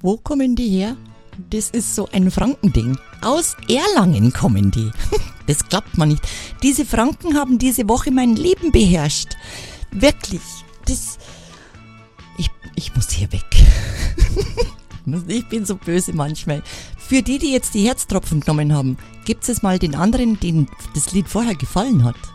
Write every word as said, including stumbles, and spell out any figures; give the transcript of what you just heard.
Wo kommen die her? Das ist so ein Frankending. Aus Erlangen kommen die. Das klappt mal nicht. Diese Franken haben diese Woche mein Leben beherrscht. Wirklich. Das... Ich, ich muss hier weg. Ich bin so böse manchmal. Für die, die jetzt die Herztropfen genommen haben, gibt es mal den anderen, denen das Lied vorher gefallen hat.